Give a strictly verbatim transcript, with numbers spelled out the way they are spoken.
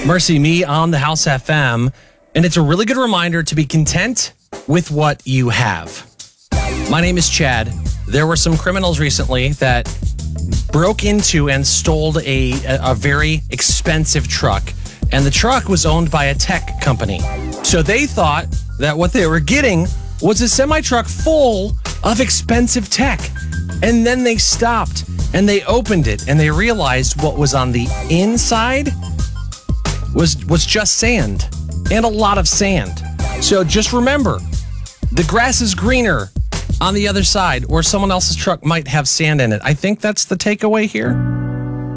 Mercy Me on the House F M. And it's a really good reminder to be content with what you have. My name is Chad. There were some criminals recently that broke into and stole a, a very expensive truck. And the truck was owned by a tech company. So they thought that what they were getting was a semi-truck full of expensive tech. And then they stopped and they opened it and they realized what was on the inside was, was just sand and a lot of sand. So just remember, the grass is greener on the other side, or someone else's truck might have sand in it. I think that's the takeaway here.